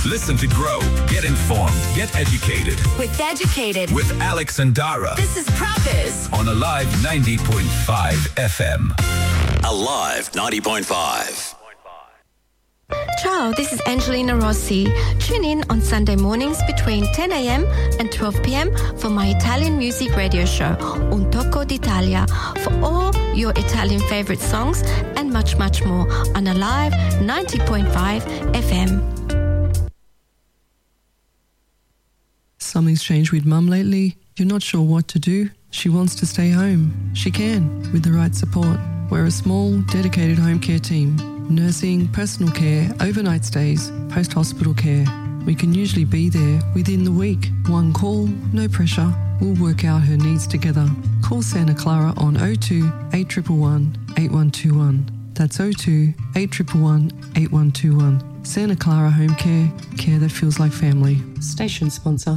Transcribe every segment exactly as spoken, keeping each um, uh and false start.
Listen to grow, get informed, get educated. With Educated. With Alex and Dara. This is Proppers. On Alive ninety point five F M. Alive ninety point five. Ciao, this is Angelina Rossi. Tune in on Sunday mornings between ten a.m. and twelve p.m. for my Italian music radio show, Un Tocco d'Italia, for all your Italian favorite songs and much, much more on Alive ninety point five F M. Something's changed with Mum lately. You're not sure what to do? She wants to stay home. She can, with the right support. We're a small, dedicated home care team. Nursing, personal care, overnight stays, post-hospital care. We can usually be there within the week. One call, no pressure. We'll work out her needs together. Call Santa Clara on oh two, eight one one, eight one two one. That's oh two, eight one one, eight one two one. Santa Clara Home Care, care that feels like family. Station sponsor.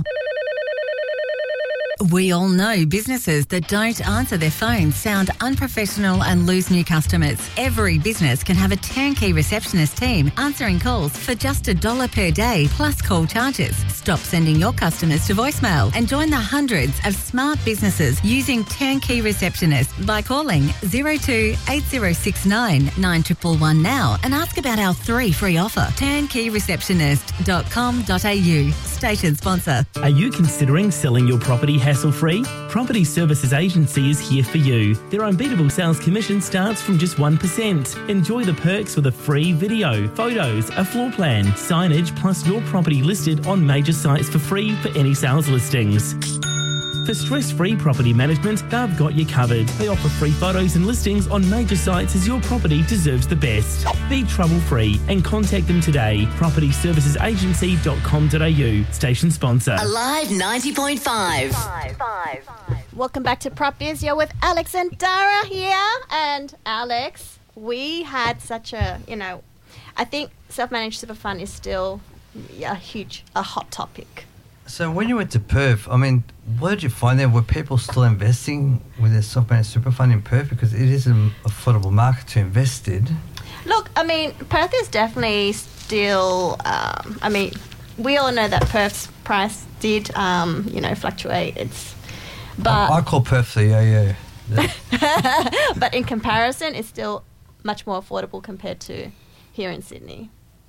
We all know businesses that don't answer their phones sound unprofessional and lose new customers. Every business can have a turnkey receptionist team answering calls for just a dollar per day plus call charges. Stop sending your customers to voicemail and join the hundreds of smart businesses using turnkey receptionists by calling oh two, eight oh six nine, nine one one one now and ask about our three free offer. turnkey receptionist dot com dot a u. Station sponsor. Are you considering selling your property hassle-free? Property Services Agency is here for you. Their unbeatable sales commission starts from just one percent. Enjoy the perks with a free video, photos, a floor plan, signage, plus your property listed on major sites for free for any sales listings. For stress-free property management, they've got you covered. They offer free photos and listings on major sites as your property deserves the best. Be trouble-free and contact them today. property services agency dot com dot a u. Station sponsor. Alive ninety point five. Five, five, five. Welcome back to Prop Biz. You're with Alex and Dara here. And Alex, we had such a, you know, I think self-managed super fund is still a huge, a hot topic. So when you went to Perth, I mean, what did you find there? Were people still investing with their self-managed super fund in Perth? Because it is an affordable market to invest in. Look, I mean, Perth is definitely still, um, I mean, we all know that Perth's price did, um, you know, fluctuate. It's, but I, I call Perth the yo-yo. But in comparison, it's still much more affordable compared to here in Sydney.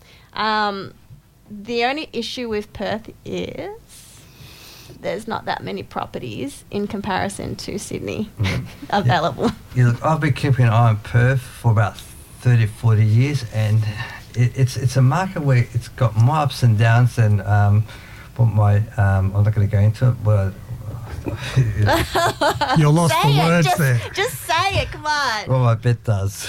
Um, the only issue with Perth is there's not that many properties in comparison to Sydney mm. available. Yeah. Yeah, look, I've been keeping an eye on Perth for about thirty, forty years, and it, it's it's a market where it's got more ups and downs than um, what my, um, I'm not going to go into it, but you're lost say for it, words just, there. Just say it, come on. Well, my bet does.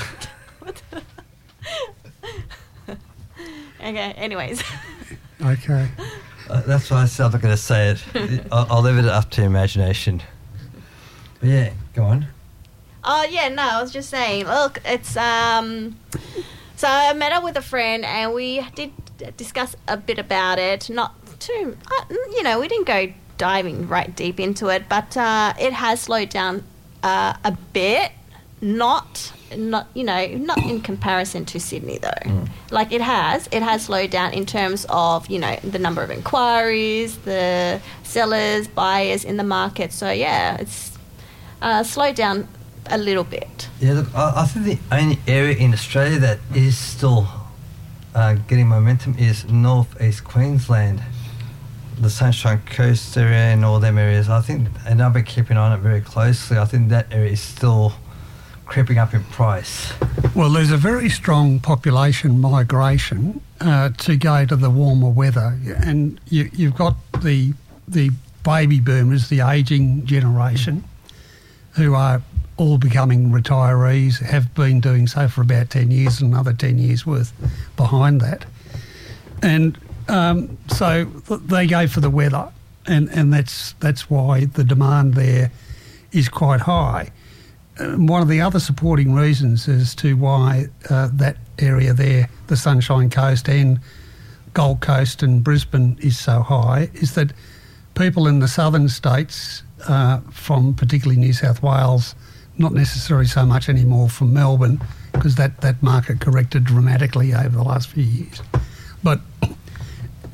Okay, anyways. Okay. Uh, that's why I said I'm not going to say it. I'll, I'll leave it up to imagination. But yeah, go on. Oh, yeah, no, I was just saying, look, it's, um, so I met up with a friend and we did discuss a bit about it, not too, uh, you know, we didn't go diving right deep into it, but uh, it has slowed down uh, a bit, not, not, you know, not in comparison to Sydney though. Mm. Like it has, it has slowed down in terms of, you know, the number of inquiries, the sellers, buyers in the market. So yeah, it's uh, slowed down a little bit. Yeah, look, I, I think the only area in Australia that is still uh, getting momentum is North East Queensland, the Sunshine Coast area and all them areas. I think, and I've been keeping on it very closely, I think that area is still creeping up in price. Well, there's a very strong population migration uh, to go to the warmer weather, and you, you've got the the baby boomers, the ageing generation, who are all becoming retirees, have been doing so for about ten years, and another ten years worth behind that. And um, so th- they go for the weather, and, and that's that's why the demand there is quite high. And one of the other supporting reasons as to why uh, that area there, the Sunshine Coast and Gold Coast and Brisbane, is so high is that people in the southern states, uh, from particularly New South Wales, not necessarily so much anymore from Melbourne, because that, that market corrected dramatically over the last few years. But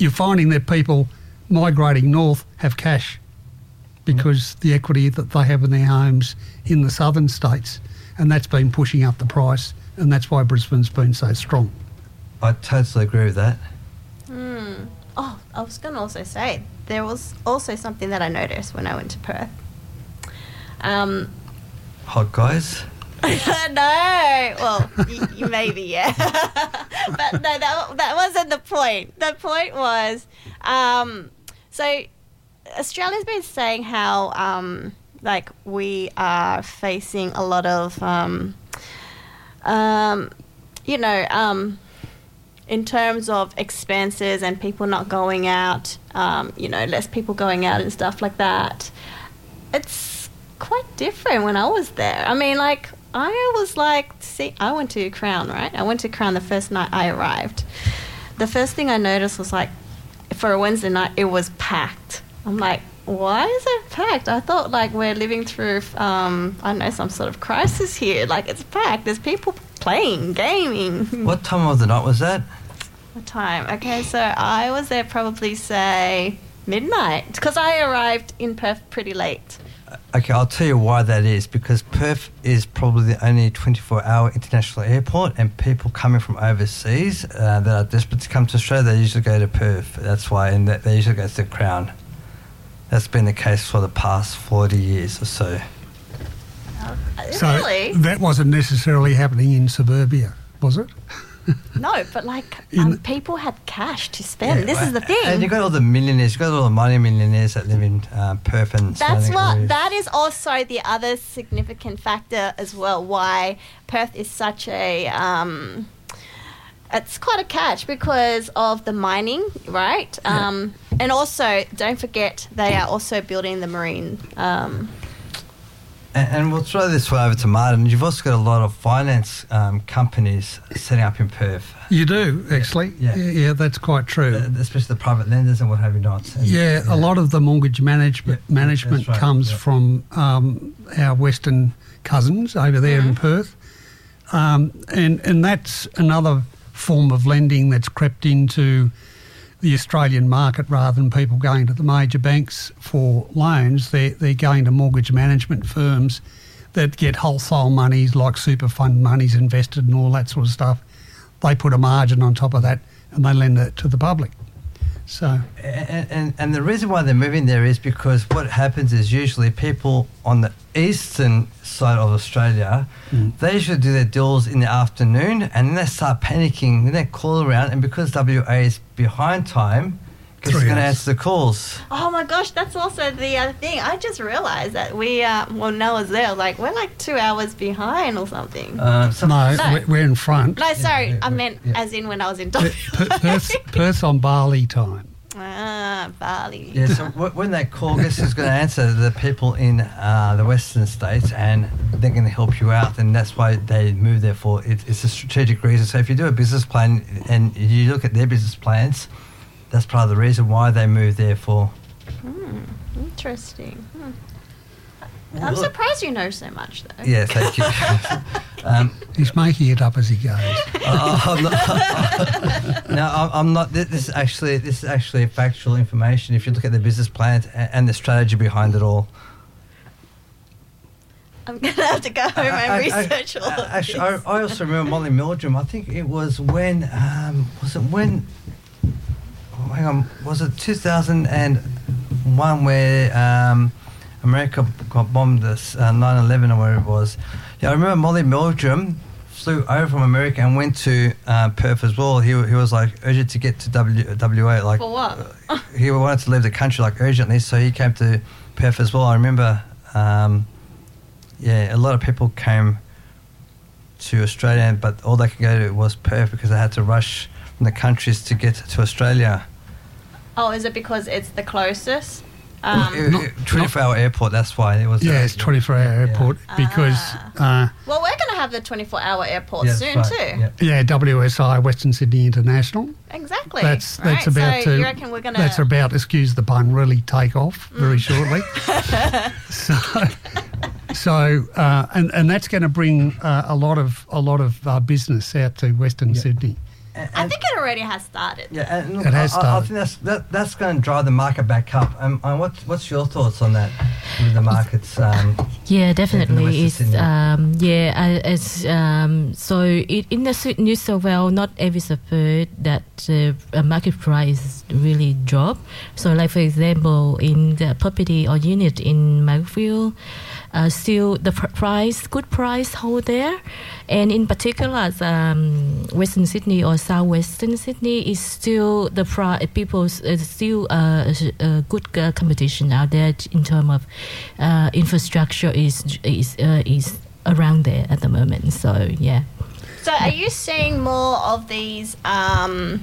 you're finding that people migrating north have cash because the equity that they have in their homes in the southern states, and that's been pushing up the price, and that's why Brisbane's been so strong. I totally agree with that. Hmm. Oh, I was going to also say, there was also something that I noticed when I went to Perth. Um, Hot guys? No, well, y- you maybe, yeah. But no, that, that wasn't the point. The point was, um, so Australia's been saying how, um, like, we are facing a lot of, um, um, you know, um, in terms of expenses and people not going out, um, you know, less people going out and stuff like that. It's quite different when I was there. I mean, like, I was like, see, I went to Crown, right? I went to Crown the first night I arrived. The first thing I noticed was, like, for a Wednesday night, it was packed. I'm like, why is it packed? I thought, like, we're living through, um, I don't know, some sort of crisis here. Like, it's packed. There's people playing, gaming. What time of the night was that? What time? Okay, so I was there probably, say, midnight, because I arrived in Perth pretty late. Okay, I'll tell you why that is. Because Perth is probably the only twenty-four hour international airport, and people coming from overseas uh, that are desperate to come to Australia, they usually go to Perth. That's why, and that they usually go to the Crown. That's been the case for the past forty years or so. Uh, So really? that wasn't necessarily happening in suburbia, was it? No, but, like, In- um, people had cash to spend. Yeah, this is the thing. And you've got all the millionaires, you've got all the money millionaires that live in uh, Perth and That's surrounding what. areas. That is also the other significant factor as well. Why Perth is such a. Um, it's quite a catch because of the mining, right? Yeah. Um, and also, don't forget, they are also building the marine. Um, And, and we'll throw this one over to Martin. You've also got a lot of finance um, companies setting up in Perth, You do, actually. Yeah. Yeah, yeah, that's quite true. uh, especially the private lenders and what have you not. And, Yeah, a lot of the mortgage management Yeah, management that's right, comes yeah. from um, our Western cousins over there in Perth, um, and and that's another form of lending that's crept into the Australian market rather than people going to the major banks for loans. They're, they're going to mortgage management firms that get wholesale monies like super fund monies invested and all that sort of stuff. They put a margin on top of that and they lend it to the public. So, And, and, and the reason why they're moving there is because what happens is usually people on the eastern side of Australia, Mm. they usually do their deals in the afternoon and then they start panicking, then they call around, and because W A is behind time, because Three it's going to hours. answer the calls. oh my gosh, that's also the other thing. I just realised that we, uh, well, Noah's there. Like, we're like two hours behind or something. Uh, so no, No. We're, we're in front. no, sorry, yeah, I yeah, meant yeah. as in when I was in Per- W. Per- Perth's, Perth's on barley time. Ah, Bali. Yeah, so w- when they call, guess who's going to answer? The people in uh, the western states, and they're going to help you out, and that's why they move there for. It, it's a strategic reason. So if you do a business plan and you look at their business plans, that's part of the reason why they move there for. Hmm, interesting. Hmm. I'm surprised you know so much, though. Yeah, thank you. um, He's making it up as he goes. uh, I'm not, no, I'm, I'm not. This is actually this is actually factual information. If you look at the business plans and, and the strategy behind it all. I'm going to have to go home and I- I- research all I- of Actually, I, this. I also remember Molly Meldrum. I think it was when, um, was it when, oh, hang on, was it two thousand one where um, America got bombed, this uh, nine eleven or where it was. Yeah, I remember Molly Meldrum flew over from America and went to uh, Perth as well. He, he was like urgent to get to w, W A. Like, For what? he wanted to leave the country like urgently, so he came to Perth as well. I remember, um, yeah, a lot of people came to Australia, but all they could go to was Perth because they had to rush from the countries to get to Australia. Oh, is it because it's the closest? Um, It- it- twenty-four hour airport, that's why it was. Yeah, it's twenty-four hour airport because, uh, well, we're going to have the twenty-four hour airport Yeah, that's soon, right, too. yeah. yeah, W S I, Western Sydney International. Exactly. That's that's Right, about so to. you reckon we're going That's to... about, excuse the pun, really take off very shortly. so, so uh, and and that's going to bring uh, a lot of a lot of uh, business out to Western Sydney. And, I think it already has started. Yeah, and look, It has I, I, I started. think that's that, that's going to drive the market back up. Um, and what's what's your thoughts on that? With the markets. Um, Yeah, definitely. Western It's Sydney. um, yeah, uh, it's um, so it, in the Su- New South Wales, not every suburb that uh, a market price really drop. So, like for example, in the property or unit in Markfield, uh, still the pr- price, good price hold there, and in particular, um, Western Sydney or Southwestern Sydney is still the price. People uh, still uh, a good uh, competition out there in terms of uh, infrastructure is is uh, is around there at the moment. So yeah. So are you seeing more of these um,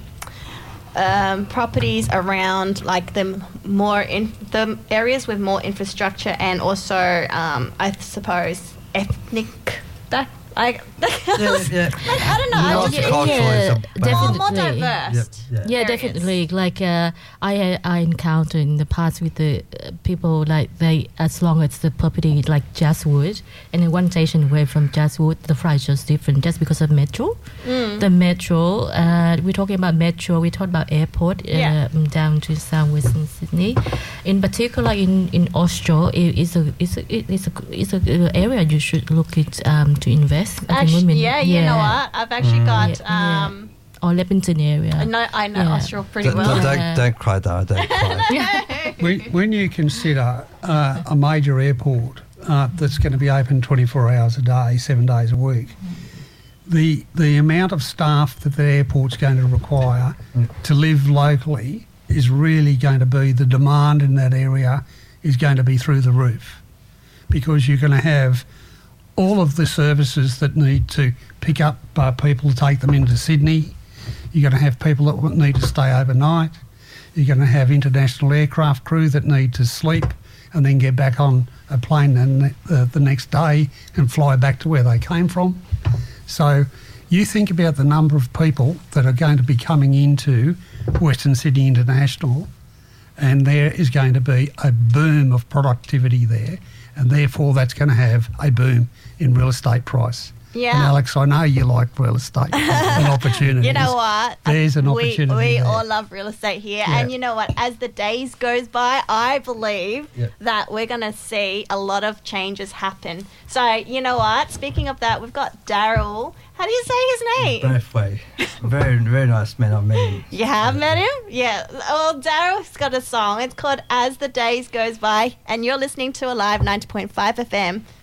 um, properties around like the more in the areas with more infrastructure and also um, I suppose ethnic back I yeah, yeah. like, I don't know I just- Multiculturalism. definitely. more diverse Yep, yeah. Yeah, areas. definitely. Like uh, I I encountered in the past with the uh, people like they as long as the property like Jaswood and in one station away from Jaswood, the price is different just because of metro. Mm. The metro. Uh, we're talking about metro. We talk about airport. Yeah. Uh, down to southwestern Sydney. In particular, in in Austro, it is a it's a it's a it's a uh, area you should look at um, to invest. At the Actually, moment. yeah, you know what I've actually got Yeah, yeah. um, or Leppington area. I know I know Yeah. Austria pretty Don't, well don't, Yeah. don't cry, Dara. Don't cry. when, when you consider uh, a major airport uh, that's going to be open twenty-four hours a day, seven days a week, the the amount of staff that the airport's going to require to live locally is really going to be, the demand in that area is going to be through the roof, because you're going to have all of the services that need to pick up uh, people to take them into Sydney. You're going to have people that will need to stay overnight. You're going to have international aircraft crew that need to sleep and then get back on a plane and uh, the next day and fly back to where they came from. So you think about the number of people that are going to be coming into Western Sydney International, and there is going to be a boom of productivity there, and therefore that's going to have a boom in real estate price. Yeah. And Alex, I know you like real estate and opportunities. You know what? There's an we, opportunity We there. all love real estate here. Yeah. And you know what? As the days goes by, I believe Yeah. that we're going to see a lot of changes happen. So, you know what? Speaking of that, we've got Daryl. How do you say his name? Braithwaite. Very, very nice man. I met him. You have met him? Yeah. Well, Daryl's got a song. It's called As the Days Goes By. And you're listening to Alive ninety point five F M.